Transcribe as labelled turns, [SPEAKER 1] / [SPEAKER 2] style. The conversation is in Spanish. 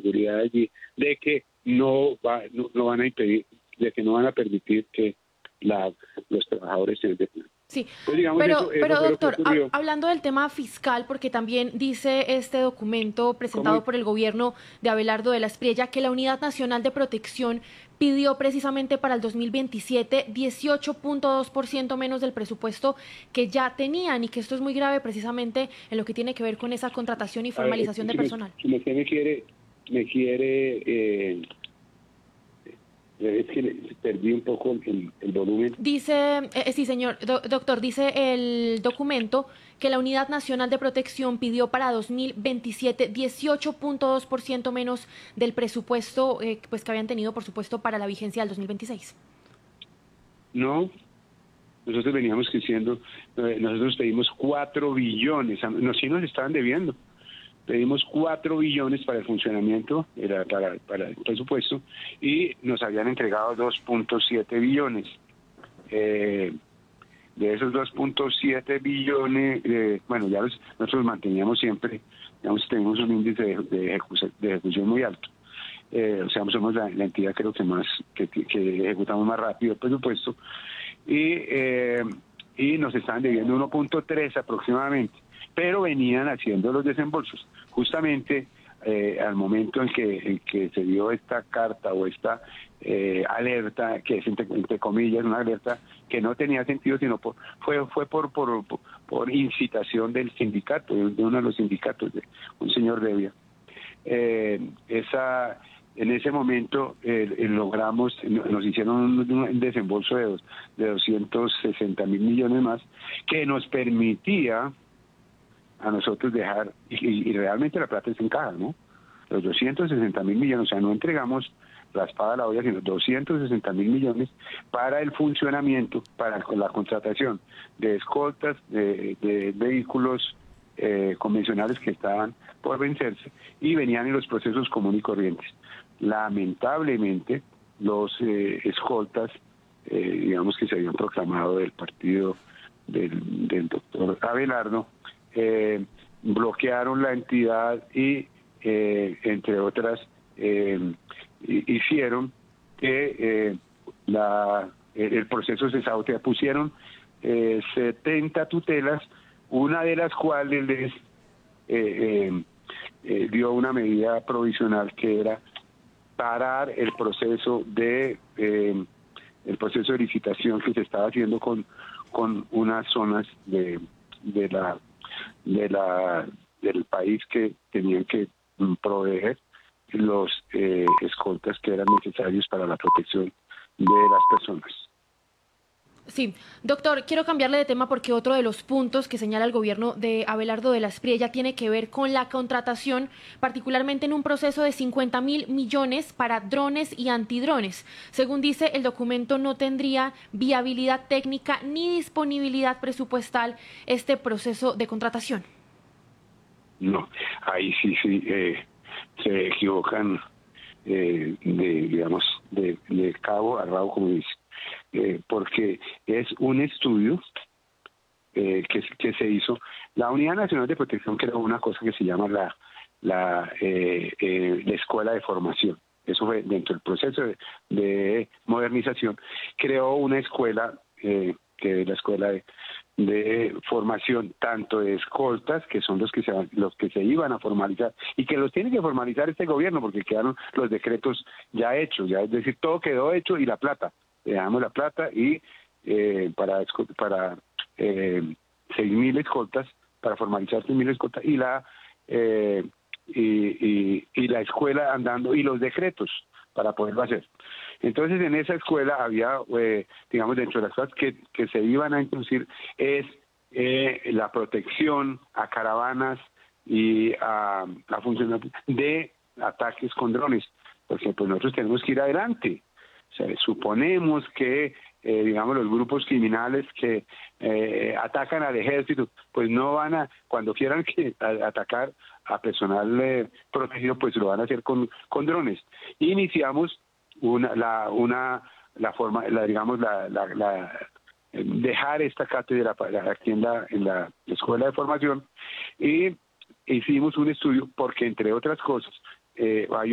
[SPEAKER 1] seguridad allí, de que no van a impedir, de que no van a permitir que los trabajadores se detengan.
[SPEAKER 2] Sí,
[SPEAKER 1] Pues digamos,
[SPEAKER 2] pero
[SPEAKER 1] eso fue lo que
[SPEAKER 2] doctor,
[SPEAKER 1] ocurrió.
[SPEAKER 2] hablando del tema fiscal, porque también dice este documento
[SPEAKER 1] ¿Cómo?
[SPEAKER 2] presentado por el gobierno de Abelardo de la Espriella que la Unidad Nacional de Protección pidió precisamente para el 2027 18.2% menos del presupuesto que ya tenían y que esto es muy grave precisamente en lo que tiene que ver con esa contratación y
[SPEAKER 1] A ver,
[SPEAKER 2] formalización de personal.
[SPEAKER 1] si me quiere es que perdí un poco el volumen.
[SPEAKER 2] Dice, sí señor, doctor, dice el documento que la Unidad Nacional de Protección pidió para 2027 18.2% menos del presupuesto pues que habían tenido, por supuesto, para la vigencia del 2026.
[SPEAKER 1] No, nosotros veníamos diciendo, nosotros pedimos 4 billones, sí nos estaban debiendo. Pedimos 4 billones para el funcionamiento, era para el presupuesto, y nos habían entregado 2.7 billones. De esos 2.7 billones, bueno, nosotros manteníamos siempre, digamos, tenemos un índice de ejecución muy alto. O sea, somos la entidad creo que más que ejecutamos más rápido el presupuesto, y nos estaban debiendo 1.3 aproximadamente, pero venían haciendo los desembolsos. Justamente al momento en que se dio esta carta o esta alerta, que es entre comillas una alerta que no tenía sentido, sino fue por incitación del sindicato, de uno de los sindicatos, de un señor Devia. En ese momento logramos, nos hicieron un desembolso de 260.000 millones más, que nos permitía a nosotros dejar, y realmente la plata está en caja, ¿no? Los 260.000 millones, o sea, no entregamos la espada a la olla, sino 260.000 millones para el funcionamiento, para la contratación de escoltas, de vehículos convencionales que estaban por vencerse y venían en los procesos comunes y corrientes. Lamentablemente, los escoltas, digamos que se habían proclamado del partido del doctor Abelardo, bloquearon la entidad y, entre otras, hicieron que el proceso se sabotea. Pusieron 70 tutelas, una de las cuales dio una medida provisional que era parar el proceso de licitación que se estaba haciendo con unas zonas del país que tenían que proveer los escoltas que eran necesarios para la protección de las personas.
[SPEAKER 2] Sí, doctor, quiero cambiarle de tema porque otro de los puntos que señala el gobierno de Abelardo de la Espriella tiene que ver con la contratación, particularmente en un proceso de 50.000 millones para drones y antidrones. Según dice, el documento no tendría viabilidad técnica ni disponibilidad presupuestal este proceso de contratación.
[SPEAKER 1] No, ahí sí se equivocan de cabo a rabo, como dice. Porque es un estudio que se hizo. La Unidad Nacional de Protección creó una cosa que se llama la Escuela de Formación. Eso fue dentro del proceso de modernización. Creó una escuela, que es la Escuela de Formación, tanto de escoltas, que son los que se iban a formalizar, y que los tiene que formalizar este gobierno, porque quedaron los decretos ya hechos, es decir, todo quedó hecho, y la plata. Le damos la plata y para 6.000 escoltas, para formalizar 6.000 escoltas, y la escuela andando, y los decretos para poderlo hacer. Entonces, en esa escuela había, digamos, dentro de las cosas que se iban a introducir es la protección a caravanas y a funcionarios de ataques con drones, porque pues nosotros tenemos que ir adelante. O sea, suponemos que, digamos, los grupos criminales que atacan al ejército, pues no van a, cuando quieran atacar a personal protegido, pues lo van a hacer con drones. Iniciamos dejar esta cátedra aquí en la Escuela de Formación, y hicimos un estudio porque, entre otras cosas, hay